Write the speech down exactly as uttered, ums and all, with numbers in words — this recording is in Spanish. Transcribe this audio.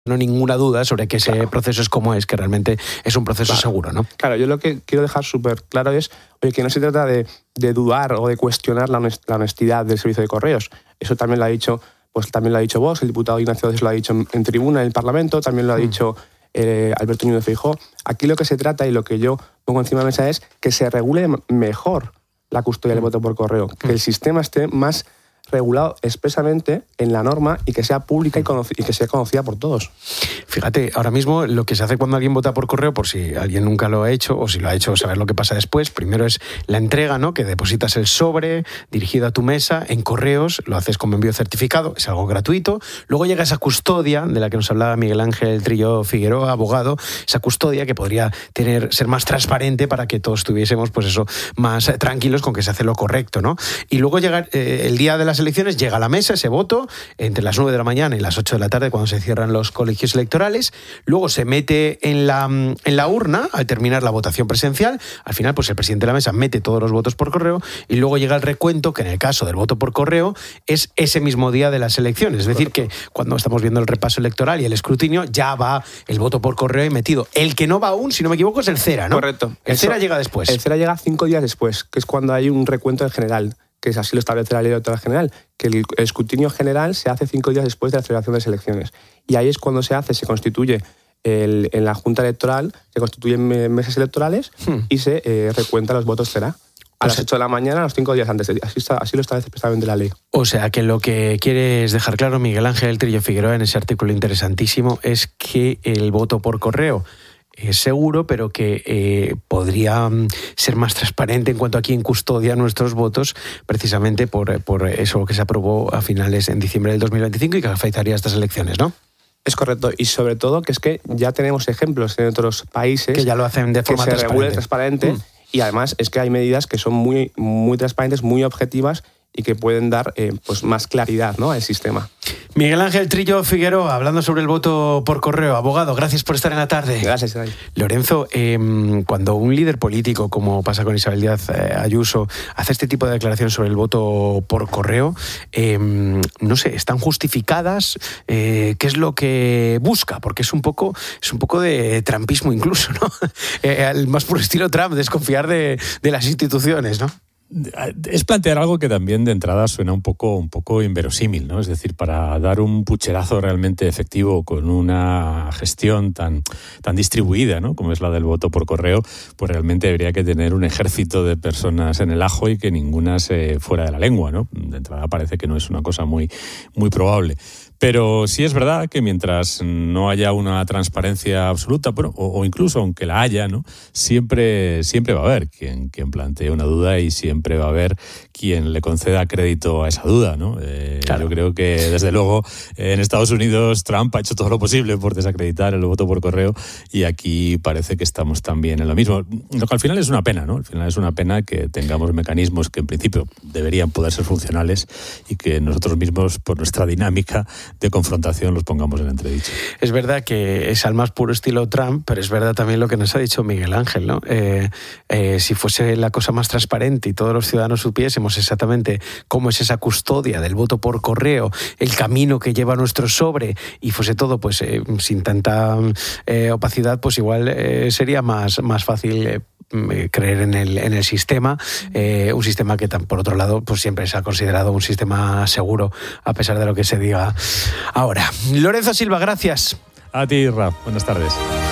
no ninguna duda sobre que ese claro. proceso es como es, que realmente es un proceso claro. seguro, ¿no? Claro, yo lo que quiero dejar súper claro es oye, que no se trata de, de dudar o de cuestionar la honestidad del servicio de correos. Eso también lo ha dicho, pues también lo ha dicho vos, el diputado Ignacio Oces lo ha dicho en, en tribuna en el Parlamento, también lo ha mm. dicho eh, Alberto Núñez Feijóo. Aquí lo que se trata y lo que yo pongo encima de la mesa es que se regule mejor la custodia del voto por correo, que el sistema esté más regulado expresamente en la norma y que sea pública y, conoc- y que sea conocida por todos. Fíjate, ahora mismo lo que se hace cuando alguien vota por correo, por si alguien nunca lo ha hecho o si lo ha hecho, saber lo que pasa después, primero es la entrega, ¿no? Que depositas el sobre dirigido a tu mesa en correos, lo haces como envío certificado, es algo gratuito. Luego llega esa custodia de la que nos hablaba Miguel Ángel Trillo Figueroa, abogado, esa custodia que podría tener, ser más transparente para que todos estuviésemos, pues eso, más tranquilos con que se hace lo correcto, ¿no? Y luego llega eh, el día de las elecciones, llega a la mesa ese voto entre las nueve de la mañana y las ocho de la tarde cuando se cierran los colegios electorales, luego se mete en la, en la urna al terminar la votación presencial, al final pues el presidente de la mesa mete todos los votos por correo y luego llega el recuento, que en el caso del voto por correo es ese mismo día de las elecciones, es decir que cuando estamos viendo el repaso electoral y el escrutinio ya va el voto por correo y metido. El que no va aún, si no me equivoco, es el CERA, ¿no? Correcto. El Eso, CERA llega después. El CERA llega cinco días después, que es cuando hay un recuento en general, que es así lo establece la ley electoral general, que el escrutinio general se hace cinco días después de la celebración de las elecciones. Y ahí es cuando se hace, se constituye el, en la Junta Electoral, se constituyen mesas electorales hmm. y se eh, recuentan los votos CERA. A las ocho de la mañana, a los cinco días antes. Así, está, así lo establece expresamente la ley. O sea, que lo que quieres dejar claro, Miguel Ángel Trillo Figueroa, en ese artículo interesantísimo, es que el voto por correo es seguro, pero que eh, podría ser más transparente en cuanto a quién custodia nuestros votos, precisamente por, por eso que se aprobó a finales en diciembre del dos mil veinticinco y que afectaría a estas elecciones, ¿no? Es correcto, y sobre todo que es que ya tenemos ejemplos en otros países que ya lo hacen de forma que se transparente. regule transparente mm. y además es que hay medidas que son muy, muy transparentes, muy objetivas y que pueden dar eh, pues más claridad, ¿no?, al sistema. Miguel Ángel Trillo Figueroa, hablando sobre el voto por correo. Abogado, gracias por estar en la tarde. Gracias, Isabel. Lorenzo, eh, cuando un líder político, como pasa con Isabel Díaz eh, Ayuso, hace este tipo de declaraciones sobre el voto por correo, eh, no sé, ¿están justificadas? Eh, ¿Qué es lo que busca? Porque es un poco, es un poco de trampismo incluso, ¿no? eh, al más puro estilo Trump, desconfiar de, de las instituciones, ¿no? Es plantear algo que también de entrada suena un poco, un poco inverosímil, ¿no? Es decir, para dar un pucherazo realmente efectivo con una gestión tan, tan distribuida, ¿no?, como es la del voto por correo, pues realmente habría que tener un ejército de personas en el ajo y que ninguna se fuera de la lengua, ¿no? De entrada parece que no es una cosa muy, muy probable. Pero sí es verdad que mientras no haya una transparencia absoluta, bueno, o, o incluso aunque la haya, ¿no?, siempre, siempre va a haber quien, quien plantee una duda y siempre va a haber quien le conceda crédito a esa duda, ¿no? Eh, claro. Yo creo que, desde luego, en Estados Unidos Trump ha hecho todo lo posible por desacreditar el voto por correo y aquí parece que estamos también en lo mismo. Lo que al final es una pena, ¿no? Al final es una pena que tengamos mecanismos que en principio deberían poder ser funcionales y que nosotros mismos, por nuestra dinámica de confrontación, los pongamos en entredicho. Es verdad que es al más puro estilo Trump, pero es verdad también lo que nos ha dicho Miguel Ángel, ¿no? Eh, eh, si fuese la cosa más transparente y todos los ciudadanos supiésemos exactamente cómo es esa custodia del voto por correo, el camino que lleva nuestro sobre y fuese todo pues eh, sin tanta eh, opacidad, pues igual eh, sería más, más fácil eh, creer en el, en el sistema, eh, un sistema que por otro lado pues siempre se ha considerado un sistema seguro a pesar de lo que se diga ahora. Lorenzo Silva, gracias. A ti, Ra. Buenas tardes.